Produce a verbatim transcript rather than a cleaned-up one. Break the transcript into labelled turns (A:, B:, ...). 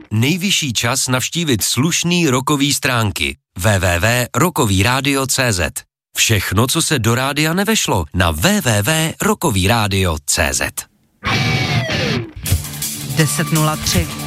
A: Nejvyšší čas navštívit slušný rockový stránky w w w tečka rockový rádio tečka c z. Všechno, co se do rádia nevešlo, na w w w tečka rockový rádio tečka c z.
B: deset nula tři